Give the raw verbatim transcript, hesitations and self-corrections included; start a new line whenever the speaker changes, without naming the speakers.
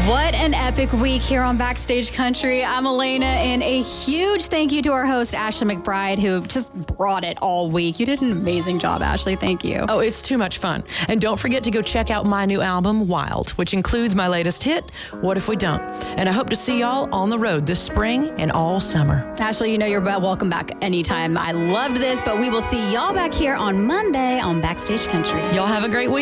What an epic week here on Backstage Country. I'm Elena, and a huge thank you to our host, Ashley McBride, who just brought it all week. You did an amazing job, Ashley. Thank you.
Oh, it's too much fun. And don't forget to go check out my new album, Wild, which includes my latest hit, What If We Don't? And I hope to see y'all on the road this spring and all summer.
Ashley, you know you're welcome back anytime. I loved this, but we will see y'all back here on Monday on Backstage Country.
Y'all have a great week.